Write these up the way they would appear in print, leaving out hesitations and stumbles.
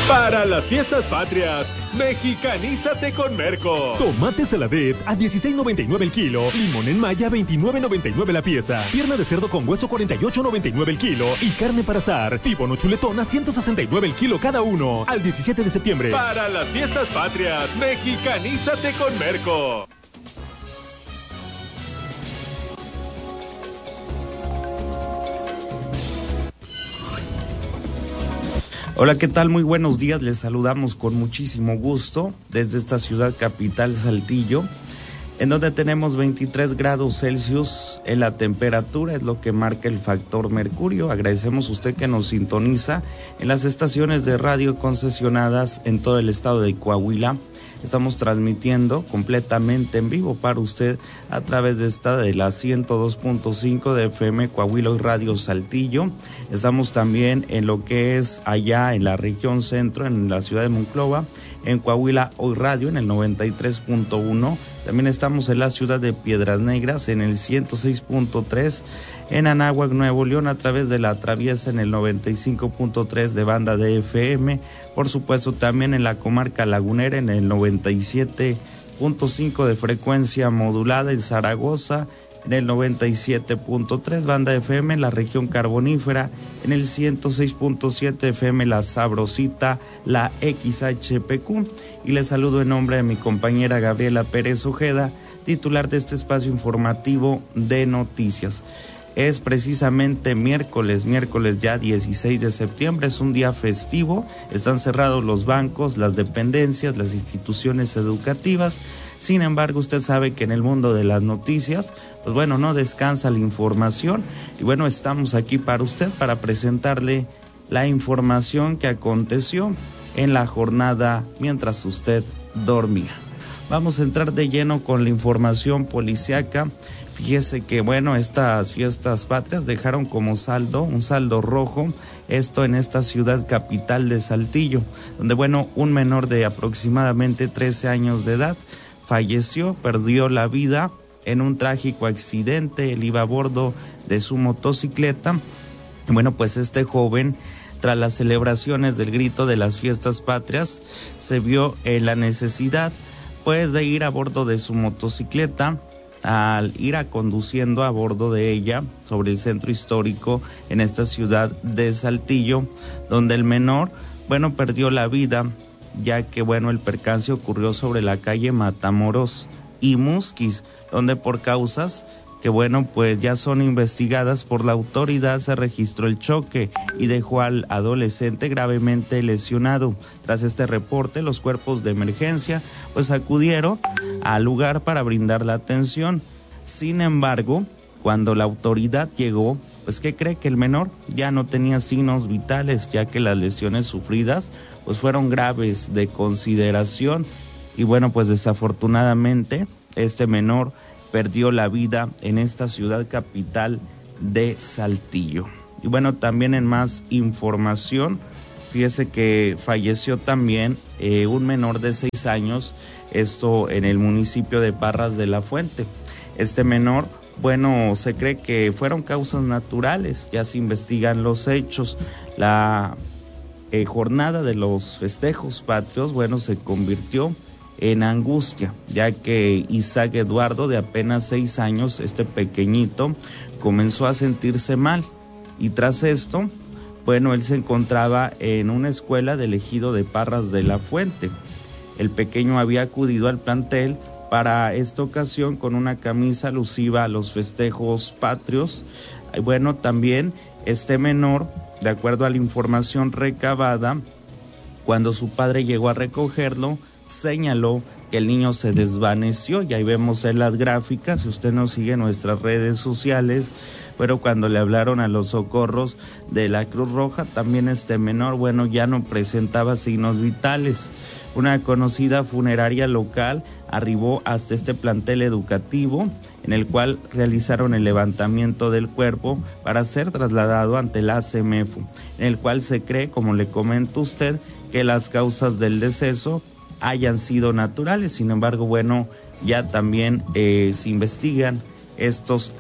Para las fiestas patrias, mexicanízate con Merco. Tomate saladet a $16.99 el kilo. Limón en maya, $29.99 la pieza. Pierna de cerdo con hueso, $48.99 el kilo. Y carne para asar, tibono chuletón a $169 el kilo cada uno. Al 17 de septiembre. Para las fiestas patrias, mexicanízate con Merco. Hola, ¿qué tal? Muy buenos días, les saludamos con muchísimo gusto desde esta ciudad capital, Saltillo, en donde tenemos 23 grados Celsius en la temperatura, es lo que marca el factor mercurio. Agradecemos a usted que nos sintoniza en las estaciones de radio concesionadas en todo el estado de Coahuila. Estamos transmitiendo completamente en vivo para usted a través de la 102.5 de FM Coahuila y Radio Saltillo. Estamos también en lo que es allá en la región centro, en la ciudad de Monclova, en Coahuila Hoy Radio en el 93.1. También estamos en la ciudad de Piedras Negras en el 106.3, en Anáhuac, Nuevo León, a través de La Traviesa en el 95.3 de banda de FM. Por supuesto, también en la comarca lagunera en el 97.5 de frecuencia modulada, en Zaragoza en el 97.3 banda FM, en la región carbonífera en el 106.7 FM La Sabrosita, la XHPQ. Y les saludo en nombre de mi compañera Gabriela Pérez Ojeda, titular de este espacio informativo de noticias. Es precisamente miércoles ya 16 de septiembre, es un día festivo, están cerrados los bancos, las dependencias, las instituciones educativas. Sin embargo, usted sabe que en el mundo de las noticias, pues bueno, no descansa la información. Y bueno, estamos aquí para usted, para presentarle la información que aconteció en la jornada mientras usted dormía. Vamos a entrar de lleno con la información policíaca. Fíjese que bueno, estas fiestas patrias dejaron como saldo, un saldo rojo, esto en esta ciudad capital de Saltillo, donde bueno, un menor de aproximadamente 13 años de edad falleció, perdió la vida en un trágico accidente. Él iba a bordo de su motocicleta. Bueno, pues este joven, tras las celebraciones del grito de las fiestas patrias, se vio en la necesidad pues de ir a bordo de su motocicleta. Al ir conduciendo a bordo de ella sobre el centro histórico en esta ciudad de Saltillo, donde el menor, bueno, perdió la vida, ya que bueno, el percance ocurrió sobre la calle Matamoros y Musquis, donde por causas que bueno, pues ya son investigadas por la autoridad, se registró el choque y dejó al adolescente gravemente lesionado. Tras este reporte, los cuerpos de emergencia pues acudieron al lugar para brindar la atención. Sin embargo, cuando la autoridad llegó, pues ¿qué cree? Que el menor ya no tenía signos vitales, ya que las lesiones sufridas pues fueron graves de consideración. Y bueno, pues desafortunadamente este menor perdió la vida en esta ciudad capital de Saltillo. Y bueno, también en más información, fíjese que falleció también un menor de 6 años, esto en el municipio de Parras de la Fuente. Este menor, bueno, se cree que fueron causas naturales, ya se investigan los hechos. La jornada de los festejos patrios, bueno, se convirtió en angustia, ya que Isaac Eduardo, de apenas 6 años, este pequeñito, comenzó a sentirse mal. Y tras esto, bueno, él se encontraba en una escuela del ejido de Parras de la Fuente. El pequeño había acudido al plantel para esta ocasión con una camisa alusiva a los festejos patrios. Y bueno, también este menor, de acuerdo a la información recabada, cuando su padre llegó a recogerlo, señaló que el niño se desvaneció, y ahí vemos en las gráficas, si usted nos sigue en nuestras redes sociales, pero cuando le hablaron a los socorros de la Cruz Roja, también este menor, bueno, ya no presentaba signos vitales. Una conocida funeraria local arribó hasta este plantel educativo, en el cual realizaron el levantamiento del cuerpo para ser trasladado ante la CEMEFO, en el cual se cree, como le comento a usted, que las causas del deceso hayan sido naturales. Sin embargo, bueno, ya también se investigan estos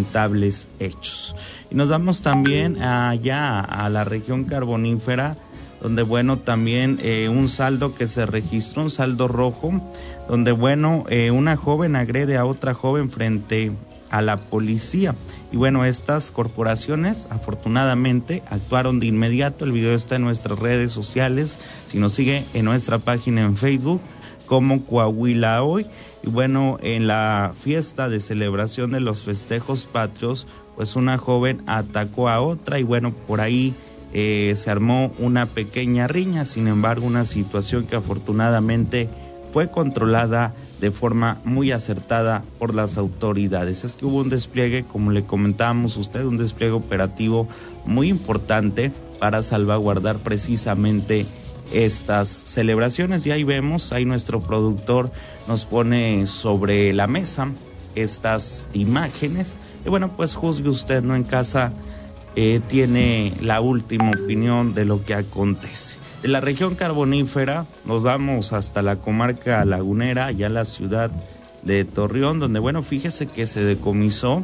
lamentables hechos. Y nos vamos también allá a la región carbonífera, donde bueno, también un saldo que se registró, un saldo rojo, donde bueno, una joven agrede a otra joven frente a la policía. Y bueno, estas corporaciones afortunadamente actuaron de inmediato. El video está en nuestras redes sociales, si nos sigue en nuestra página en Facebook como Coahuila Hoy. Y bueno, en la fiesta de celebración de los festejos patrios, pues una joven atacó a otra y bueno, por ahí se armó una pequeña riña. Sin embargo, una situación que afortunadamente fue controlada de forma muy acertada por las autoridades. Es que hubo un despliegue, como le comentábamos a usted, un despliegue operativo muy importante para salvaguardar precisamente estas celebraciones. Y ahí vemos, ahí nuestro productor nos pone sobre la mesa estas imágenes. Y bueno, pues juzgue usted, ¿no? En casa tiene la última opinión de lo que acontece. De la región carbonífera nos vamos hasta la comarca lagunera, allá la ciudad de Torreón, donde bueno, fíjese que se decomisó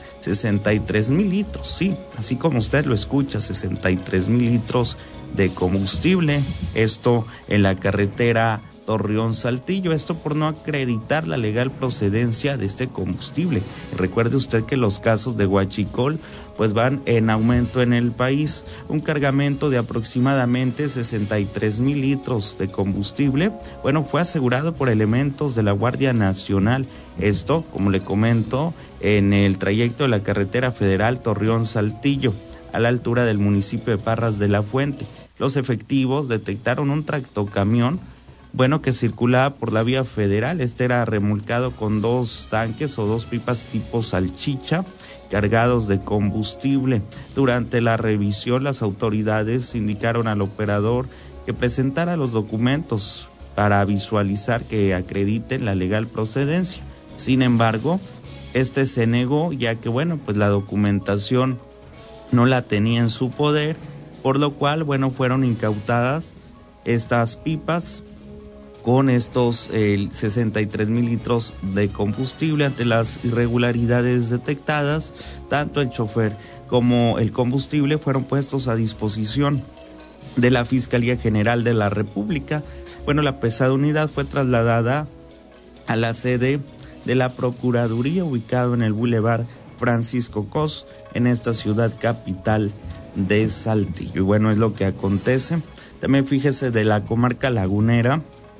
63,000 litros, sí, así como usted lo escucha, 63,000 litros de combustible, esto en la carretera Torreón-Saltillo, esto por no acreditar la legal procedencia de este combustible. Recuerde usted que los casos de huachicol pues van en aumento en el país. Un cargamento de aproximadamente 63,000 litros de combustible, bueno, fue asegurado por elementos de la Guardia Nacional. Esto, como le comento, en el trayecto de la carretera federal Torreón-Saltillo, a la altura del municipio de Parras de la Fuente. Los efectivos detectaron un tractocamión, bueno, que circulaba por la vía federal. Este era remolcado con 2 tanques o 2 pipas tipo salchicha cargados de combustible. Durante la revisión, las autoridades indicaron al operador que presentara los documentos para visualizar que acrediten la legal procedencia. Sin embargo, este se negó, ya que bueno, pues la documentación no la tenía en su poder, por lo cual bueno, fueron incautadas estas pipas con estos 63,000 litros de combustible. Ante las irregularidades detectadas, tanto el chofer como el combustible fueron puestos a disposición de la Fiscalía General de la República. Bueno, la pesada unidad fue trasladada a la sede de la Procuraduría, ubicado en el Boulevard Francisco Cos, en esta ciudad capital de Saltillo. Y bueno, es lo que acontece. También fíjese, de la comarca lagunera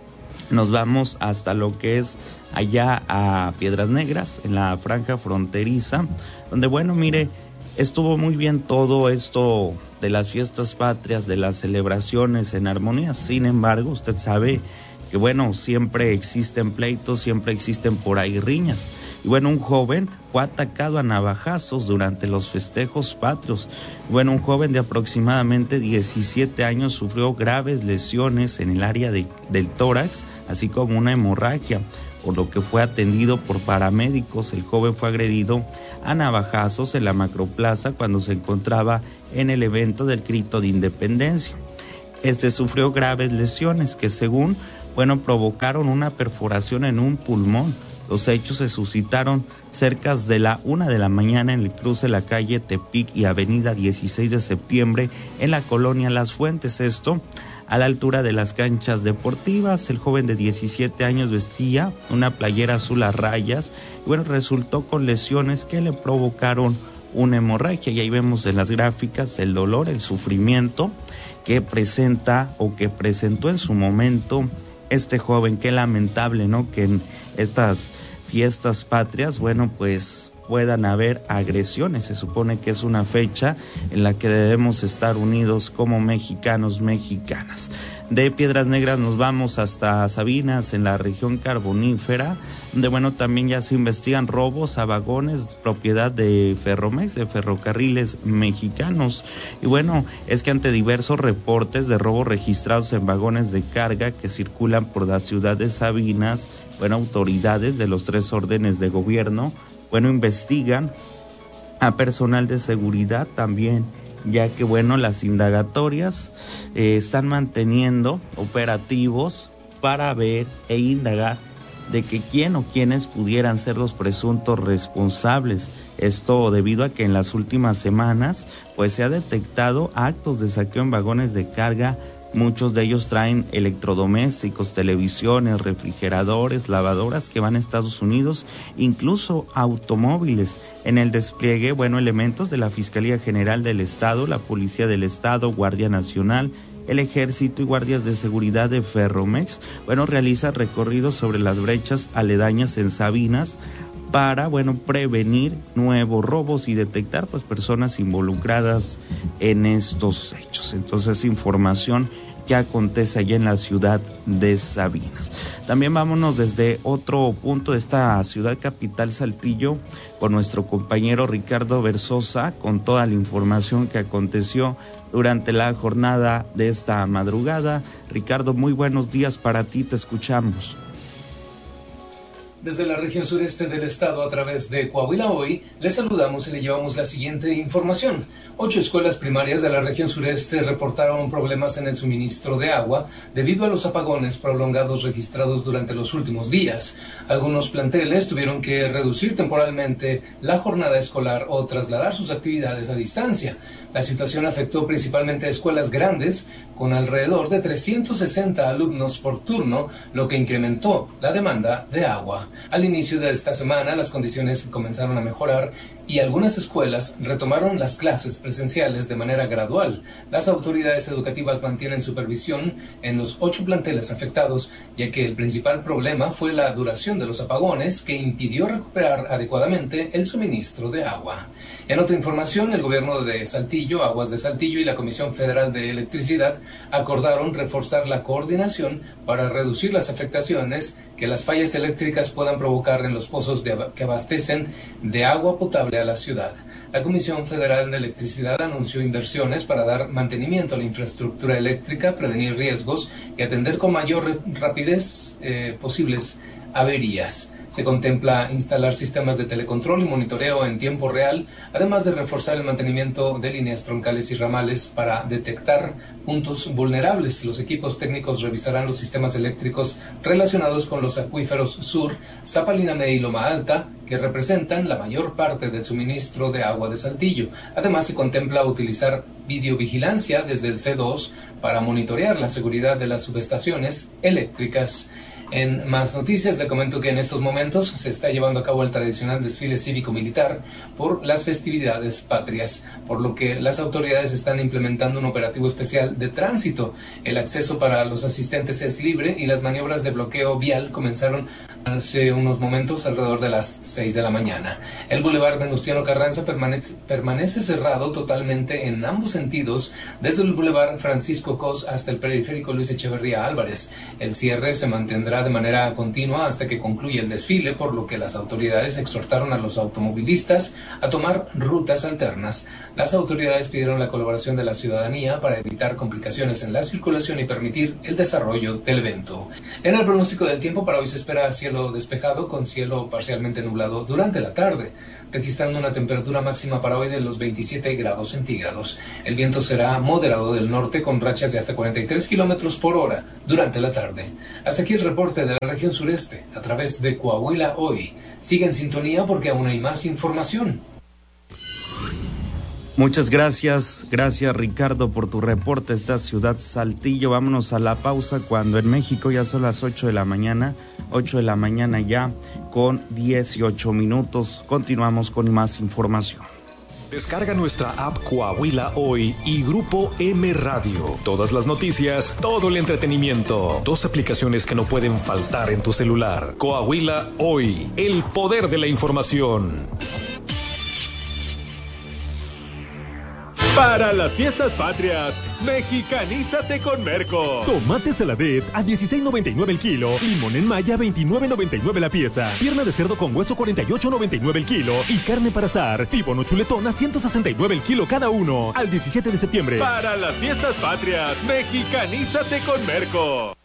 nos vamos hasta lo que es allá a Piedras Negras, en la franja fronteriza, donde bueno, mire, estuvo muy bien todo esto de las fiestas patrias, de las celebraciones en armonía. Sin embargo, usted sabe que bueno, siempre existen pleitos, siempre existen por ahí riñas. Y bueno, un joven fue atacado a navajazos durante los festejos patrios. Bueno, un joven de aproximadamente 17 años sufrió graves lesiones en el área del tórax, así como una hemorragia, por lo que fue atendido por paramédicos. El joven fue agredido a navajazos en la Macroplaza cuando se encontraba en el evento del Grito de Independencia. Este sufrió graves lesiones que, según bueno, provocaron una perforación en un pulmón. Los hechos se suscitaron cerca de la 1 de la mañana en el cruce de la calle Tepic y avenida 16 de septiembre en la colonia Las Fuentes. Esto a la altura de las canchas deportivas. El joven de 17 años vestía una playera azul a rayas y bueno, resultó con lesiones que le provocaron una hemorragia. Y ahí vemos en las gráficas el dolor, el sufrimiento que presenta o que presentó en su momento este joven. Qué lamentable, ¿no? Que en estas fiestas patrias, bueno, pues puedan haber agresiones. Se supone que es una fecha en la que debemos estar unidos como mexicanos, mexicanas. De Piedras Negras nos vamos hasta Sabinas, en la región carbonífera, donde bueno, también ya se investigan robos a vagones propiedad de Ferromex, de Ferrocarriles Mexicanos. Y bueno, es que ante diversos reportes de robos registrados en vagones de carga que circulan por la ciudad de Sabinas, bueno, autoridades de los 3 órdenes de gobierno, bueno, investigan a personal de seguridad también, ya que bueno, las indagatorias están manteniendo operativos para ver e indagar de que quién o quiénes pudieran ser los presuntos responsables. Esto debido a que en las últimas semanas pues se ha detectado actos de saqueo en vagones de carga, tanto Muchos de ellos traen electrodomésticos, televisiones, refrigeradores, lavadoras que van a Estados Unidos, incluso automóviles. En el despliegue, elementos de la Fiscalía General del Estado, la Policía del Estado, Guardia Nacional, el Ejército y guardias de seguridad de Ferromex, realiza recorridos sobre las brechas aledañas en Sabinas para, prevenir nuevos robos y detectar, personas involucradas en estos hechos. Entonces, información que acontece allá en la ciudad de Sabinas. También vámonos desde otro punto de esta ciudad capital, Saltillo, con nuestro compañero Ricardo Versosa, con toda la información que aconteció durante la jornada de esta madrugada. Ricardo, muy buenos días para ti, te escuchamos. Desde la región sureste del estado, a través de Coahuila Hoy, les saludamos y le llevamos la siguiente información. 8 escuelas primarias de la región sureste reportaron problemas en el suministro de agua debido a los apagones prolongados registrados durante los últimos días. Algunos planteles tuvieron que reducir temporalmente la jornada escolar o trasladar sus actividades a distancia. La situación afectó principalmente a escuelas grandes, con alrededor de 360 alumnos por turno, lo que incrementó la demanda de agua. Al inicio de esta semana, las condiciones comenzaron a mejorar y algunas escuelas retomaron las clases presenciales de manera gradual. Las autoridades educativas mantienen supervisión en los 8 planteles afectados, ya que el principal problema fue la duración de los apagones, que impidió recuperar adecuadamente el suministro de agua. En otra información, el gobierno de Saltillo, Aguas de Saltillo y la Comisión Federal de Electricidad acordaron reforzar la coordinación para reducir las afectaciones que las fallas eléctricas puedan provocar en los pozos que abastecen de agua potable a la ciudad. La Comisión Federal de Electricidad anunció inversiones para dar mantenimiento a la infraestructura eléctrica, prevenir riesgos y atender con mayor rapidez posibles averías. Se contempla instalar sistemas de telecontrol y monitoreo en tiempo real, además de reforzar el mantenimiento de líneas troncales y ramales para detectar puntos vulnerables. Los equipos técnicos revisarán los sistemas eléctricos relacionados con los acuíferos Sur, Zapalinamé y Loma Alta, que representan la mayor parte del suministro de agua de Saltillo. Además, se contempla utilizar videovigilancia desde el C2 para monitorear la seguridad de las subestaciones eléctricas. En más noticias, le comento que en estos momentos se está llevando a cabo el tradicional desfile cívico-militar por las festividades patrias, por lo que las autoridades están implementando un operativo especial de tránsito. El acceso para los asistentes es libre y las maniobras de bloqueo vial comenzaron hace unos momentos alrededor de las 6 de la mañana. El bulevar Venustiano Carranza permanece cerrado totalmente en ambos sentidos, desde el bulevar Francisco Cos hasta el periférico Luis Echeverría Álvarez. El cierre se mantendrá de manera continua hasta que concluya el desfile, por lo que las autoridades exhortaron a los automovilistas a tomar rutas alternas. Las autoridades pidieron la colaboración de la ciudadanía para evitar complicaciones en la circulación y permitir el desarrollo del evento. En el pronóstico del tiempo, para hoy se espera cielo despejado con cielo parcialmente nublado durante la tarde, registrando una temperatura máxima para hoy de los 27 grados centígrados. El viento será moderado del norte con rachas de hasta 43 kilómetros por hora durante la tarde. Hasta aquí el reporte de la región sureste a través de Coahuila Hoy. Sigue en sintonía porque aún hay más información. Muchas gracias Ricardo por tu reporte a esta ciudad Saltillo. Vámonos a la pausa cuando en México ya son las 8 de la mañana ya con 18 minutos. Continuamos con más información. Descarga nuestra app Coahuila Hoy y Grupo M Radio. Todas las noticias, todo el entretenimiento. 2 aplicaciones que no pueden faltar en tu celular. Coahuila Hoy, el poder de la información. Para las fiestas patrias, mexicanízate con Merco. Tomate Saladet a $16.99 el kilo. Limón en maya a $29.99 la pieza. Pierna de cerdo con hueso $48.99 el kilo. Y carne para asar, tíbono chuletón a $169 el kilo cada uno. Al 17 de septiembre. Para las fiestas patrias, mexicanízate con Merco.